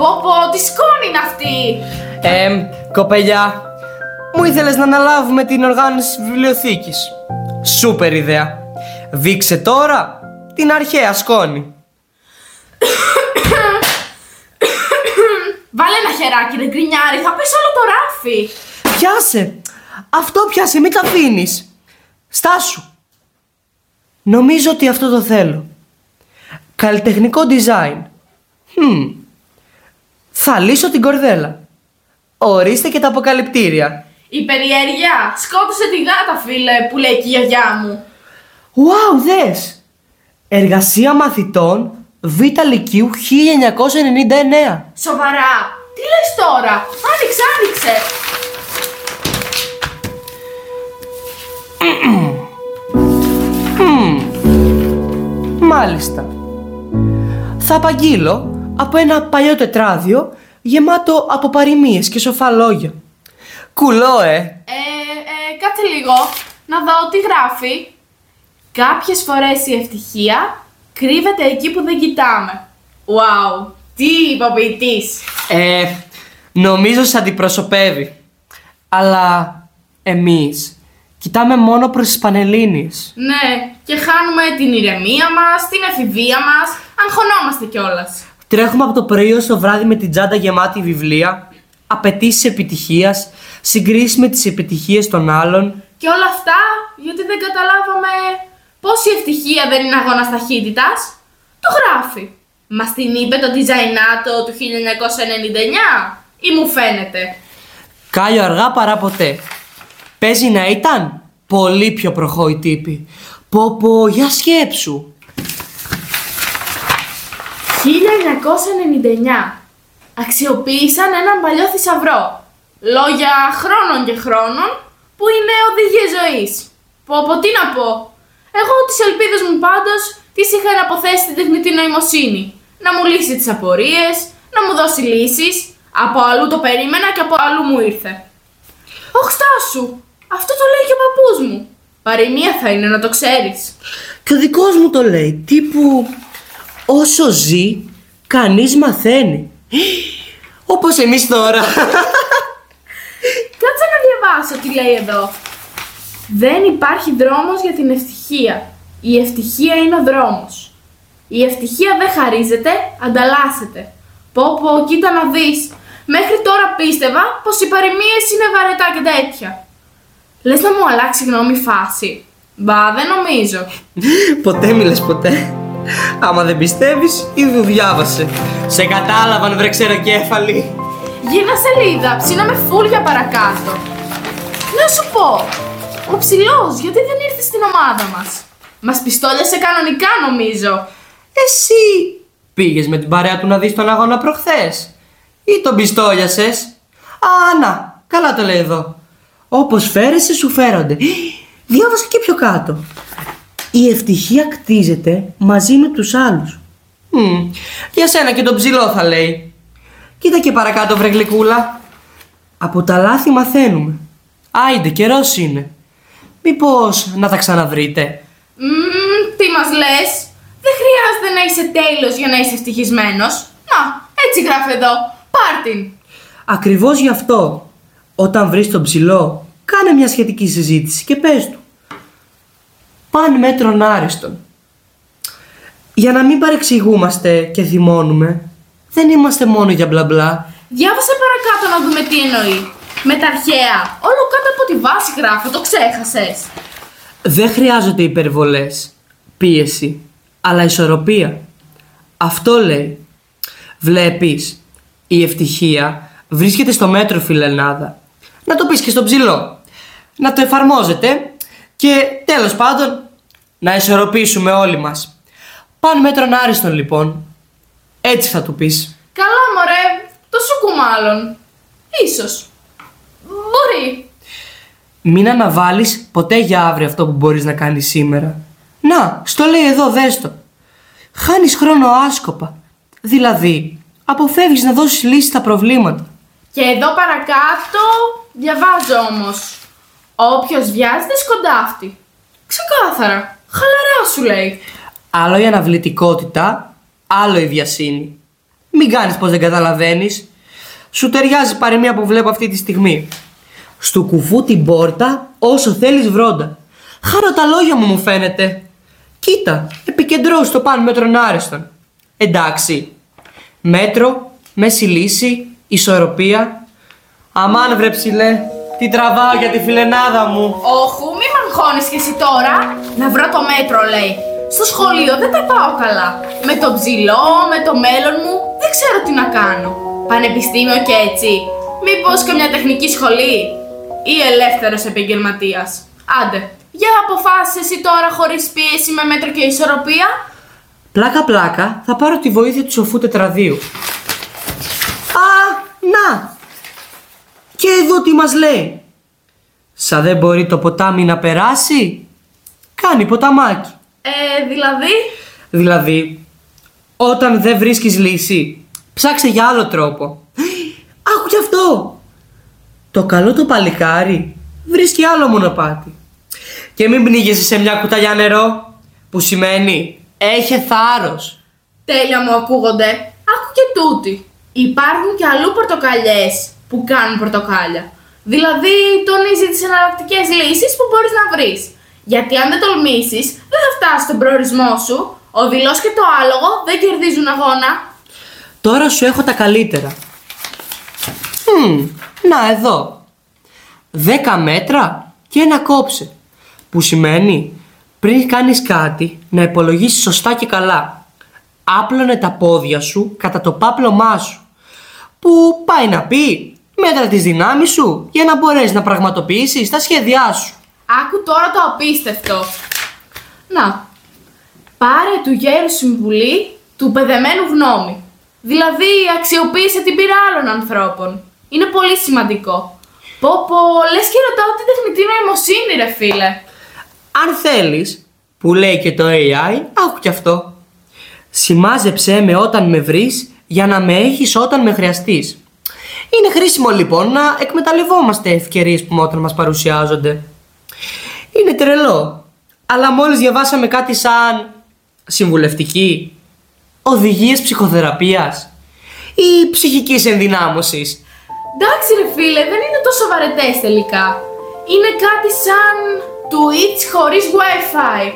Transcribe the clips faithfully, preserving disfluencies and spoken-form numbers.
Πω πω, τι σκόνη είναι αυτή! Ε, κοπελιά, μου ήθελες να αναλάβουμε την οργάνωση της βιβλιοθήκης. Σούπερ ιδέα. Δείξε τώρα την αρχαία σκόνη. Βάλε ένα χεράκι ρε γκρινιάρη, θα πες όλο το ράφι. Πιάσε, αυτό πιάσε, μην τα αφήνεις. Στάσου. Νομίζω ότι αυτό το θέλω. Καλλιτεχνικό design. Hm. Θα λύσω την κορδέλα. Ορίστε και τα αποκαλυπτήρια. Η περιέργεια σκότωσε τη γάτα, φίλε, που λέει και η γιαγιά μου. Wow, δες! Εργασία μαθητών Β' Λυκείου χίλια εννιακόσια ενενήντα εννέα. Σοβαρά, τι λες τώρα? Άνοιξε, άνοιξε. Μάλιστα. Θα απαγγείλω από ένα παλιό τετράδιο γεμάτο από παροιμίες και σοφά λόγια. Κουλό, ε! Ε, ε, κάτσε λίγο, να δω τι γράφει. Κάποιες φορές η ευτυχία κρύβεται εκεί που δεν κοιτάμε. Wow, τι είπε ο ποιητής. Ε, νομίζω σε αντιπροσωπεύει. Αλλά εμείς κοιτάμε μόνο προς τις Πανελλήνιες. Ναι, και χάνουμε την ηρεμία μας, την εφηβεία μας, αγχωνόμαστε κιόλας. Τρέχουμε από το πρωί ως το βράδυ με την τσάντα γεμάτη βιβλία, απαιτήσεις επιτυχίας, συγκρίσεις με τις επιτυχίες των άλλων. Και όλα αυτά γιατί δεν καταλάβαμε πώς η ευτυχία δεν είναι αγώνας ταχύτητας. Το γράφει. Μας την είπε το designato του χίλια εννιακόσια ενενήντα εννέα ή μου φαίνεται? Κάλλιο αργά παρά ποτέ. Παίζει να ήταν πολύ πιο προχώοι τύποι. Πω πω, για σκέψου. χίλια εννιακόσια ενενήντα εννέα. Αξιοποίησαν έναν παλιό θησαυρό. Λόγια χρόνων και χρόνων που είναι οδηγίες ζωής. Πω πω, τι να πω. Εγώ τις ελπίδες μου πάντως τις είχα αποθέσει στην τεχνητή νοημοσύνη. Να μου λύσει τις απορίες, να μου δώσει λύσεις. Από αλλού το περίμενα και από αλλού μου ήρθε. Ωχ, στάσου! Αυτό το λέει και ο παππούς μου. Παροιμία θα είναι, να το ξέρεις. Και ο δικός μου το λέει, τύπου όσο ζει, κανείς μαθαίνει. Όπως εμείς τώρα. Κάτσε να διαβάσω τι λέει εδώ. Δεν υπάρχει δρόμος για την ευτυχία. Η ευτυχία είναι ο δρόμος. Η ευτυχία δεν χαρίζεται, ανταλλάσσεται. Πω πω, κοίτα να δεις. Μέχρι τώρα πίστευα πως οι παροιμίες είναι βαρετά και τέτοια. Λες να μου αλλάξει γνώμη η φάση? Μπα, δεν νομίζω. Ποτέ μη λες ποτέ. Άμα δεν πιστεύεις, ήδη διάβασε. Σε κατάλαβαν, βρε ξεροκέφαλη. Γύρνα σελίδα, ψήναμε φουλ για παρακάτω. Να σου πω, ο ψηλός γιατί δεν ήρθε στην ομάδα μας? Μας πιστόλιασε κανονικά νομίζω. Εσύ πήγες με την παρέα του να δεις τον αγώνα προχθές ή τον πιστόλιασες? Α, να, καλά το λέει εδώ. Όπως φέρεσαι σου φέρονται. Διάβασα και πιο κάτω. Η ευτυχία κτίζεται μαζί με τους άλλους. Μ, για σένα και τον ψηλό θα λέει. Κοίτα και παρακάτω, βρε γλυκούλα. Από τα λάθη μαθαίνουμε. Άιντε, καιρός είναι. Μήπως να τα ξαναβρείτε? Μμμ, τι μας λες? Δεν χρειάζεται να είσαι τέλειος για να είσαι ευτυχισμένος. Να, έτσι γράφει εδώ. Πάρ' την. Ακριβώς γι' αυτό, όταν βρεις τον ψηλό, κάνε μια σχετική συζήτηση και πες του. Παν μέτρον άριστον. Για να μην παρεξηγούμαστε και θυμώνουμε, δεν είμαστε μόνο για μπλα μπλα. Διάβασε παρακάτω να δούμε τι εννοεί. Με τα αρχαία, όλο κάτω από τη βάση γράφω, το ξέχασες. Δεν χρειάζονται υπερβολές, πίεση, αλλά ισορροπία. Αυτό λέει. Βλέπεις, η ευτυχία βρίσκεται στο μέτρο, φιλενάδα. Να το πεις και στον ψηλό. Να το εφαρμόζετε και τέλος πάντων να ισορροπήσουμε όλοι μας. Παν μέτρον άριστον λοιπόν. Έτσι θα του πεις. Καλά μωρέ, το σούκου μάλλον. Ίσως. Μπορεί. Μην αναβάλεις ποτέ για αύριο αυτό που μπορείς να κάνεις σήμερα. Να, στο λέει εδώ, δες το. Χάνεις χρόνο άσκοπα. Δηλαδή, αποφεύγεις να δώσεις λύση στα προβλήματα. Και εδώ παρακάτω διαβάζω όμως. Όποιος βιάζεται σκοντάφτει. Ξεκάθαρα. Χαλαρά σου λέει. Άλλο η αναβλητικότητα, άλλο η βιασύνη. Μην κάνεις πως δεν καταλαβαίνεις. Σου ταιριάζει η παροιμία που βλέπω αυτή τη στιγμή. Στου κουφού την πόρτα όσο θέλεις βρόντα. Χάρο τα λόγια μου μου φαίνεται. Κοίτα, επικεντρώσου το πάνω μέτρον άριστον. Εντάξει. Μέτρο, μέση λύση, ισορροπία. Αμάν βρε ψηλέ, τι τραβάω για τη φιλενάδα μου. Όχου, μη μ' αγχώνεις κι εσύ τώρα. Να βρω το μέτρο, λέει. Στο σχολείο δεν τα πάω καλά. Με το ψηλό, με το μέλλον μου, δεν ξέρω τι να κάνω. Πανεπιστήμιο και έτσι. Μήπως καμιά τεχνική σχολή. Ή ελεύθερος επαγγελματίας. Άντε, για αποφάσισες εσύ τώρα χωρίς πίεση με μέτρο και ισορροπία. Πλάκα πλάκα θα πάρω τη βοήθεια του σοφού τετραδίου. Α, να! Και εδώ τι μας λέει. Σα δεν μπορεί το ποτάμι να περάσει, κάνει ποταμάκι. Ε, δηλαδή... Δηλαδή, όταν δεν βρίσκεις λύση, ψάξε για άλλο τρόπο. Άκου κι αυτό. Το καλό το παλικάρι βρίσκει άλλο μονοπάτι. Και μην πνίγεσαι σε μια κουταλιά νερό, που σημαίνει έχε θάρρος. Τέλεια μου ακούγονται. Άκου και τούτη. Υπάρχουν και αλλού πορτοκαλιές που κάνουν πορτοκάλια. Δηλαδή τονίζει τις εναλλακτικές λύσεις που μπορείς να βρεις. Γιατί αν δεν τολμήσεις, δεν θα φτάσεις στον προορισμό σου. Ο δειλός και το άλογο δεν κερδίζουν αγώνα. Τώρα σου έχω τα καλύτερα. Μμμ, να εδώ. Δέκα μέτρα και ένα κόψε. Που σημαίνει πριν κάνεις κάτι να υπολογίσεις σωστά και καλά. Άπλωνε τα πόδια σου κατά το πάπλωμά σου. Που πάει να πει μέτρα τις δυνάμεις σου για να μπορέσεις να πραγματοποιήσεις τα σχέδιά σου. Άκου τώρα το απίστευτο. Να, πάρε του γέρου συμβουλή του παιδεμένου γνώμη. Δηλαδή αξιοποίησε την πείρα άλλων ανθρώπων. Είναι πολύ σημαντικό. Πω πω, λες και ρωτάω τη τεχνητή νοημοσύνη ρε φίλε. Αν θέλεις, που λέει και το έι άι, άκου κι αυτό. Σημάζεψέ με όταν με βρεις για να με έχεις όταν με χρειαστείς. Είναι χρήσιμο λοιπόν να εκμεταλλευόμαστε ευκαιρίες που όταν μας παρουσιάζονται. Είναι τρελό, αλλά μόλις διαβάσαμε κάτι σαν συμβουλευτική, οδηγίες ψυχοθεραπείας ή ψυχικής ενδυνάμωσης. Εντάξει ρε φίλε, δεν είναι τόσο βαρετές τελικά. Είναι κάτι σαν Twitch χωρίς Wi-Fi.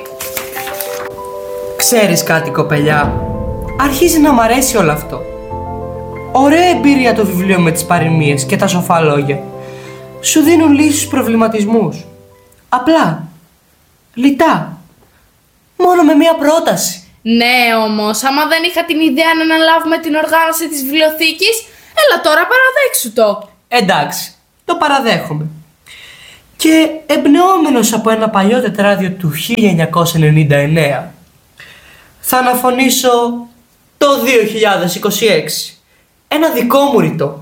Ξέρεις κάτι κοπελιά, αρχίζει να μ' αρέσει όλο αυτό. Ωραία εμπειρία το βιβλίο με τις παροιμίες και τα σοφά λόγια. Σου δίνουν λύσεις στους προβληματισμούς. Απλά, λιτά, μόνο με μία πρόταση. Ναι όμως, άμα δεν είχα την ιδέα να αναλάβουμε την οργάνωση της βιβλιοθήκης, έλα τώρα παραδέξου το. Εντάξει, το παραδέχομαι. Και εμπνεόμενος από ένα παλιό τετράδιο του χίλια εννιακόσια ενενήντα εννέα, θα αναφωνήσω το δύο χιλιάδες είκοσι έξι. Ένα δικό μου ρητό.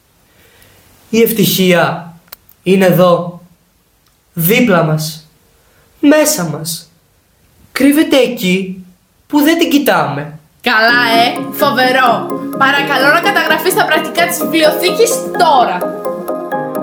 Η ευτυχία είναι εδώ, δίπλα μας, μέσα μας. Κρύβεται εκεί που δεν την κοιτάμε. Καλά ε, φοβερό. Παρακαλώ να καταγραφείς τα πρακτικά της βιβλιοθήκης τώρα.